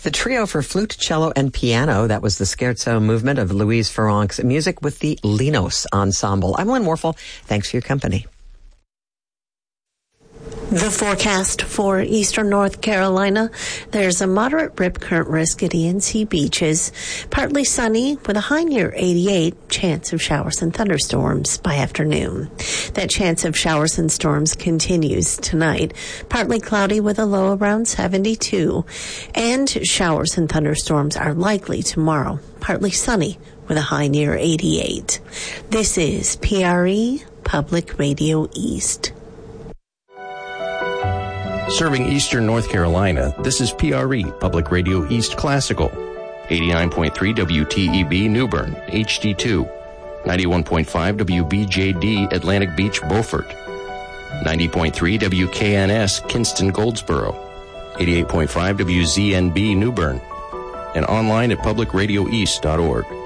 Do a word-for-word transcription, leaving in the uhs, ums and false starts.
the trio for flute, cello, and piano. That was the Scherzo movement of Louise Ferranc's music with the Linos Ensemble. I'm Lynn Warfel. Thanks for your company. The forecast for eastern North Carolina. There's a moderate rip current risk at E and C beaches. Partly sunny with a high near eighty-eight. Chance of showers and thunderstorms by afternoon. That chance of showers and storms continues tonight. Partly cloudy with a low around seventy-two. And showers and thunderstorms are likely tomorrow. Partly sunny with a high near eighty-eight. This is P R E Public Radio East. Serving eastern North Carolina, this is P R E, Public Radio East Classical. eighty-nine point three W T E B New Bern, H D two. ninety-one point five W B J D Atlantic Beach, Beaufort. ninety point three W K N S Kinston, Goldsboro. eighty-eight point five W Z N B New Bern. And online at public radio east dot org.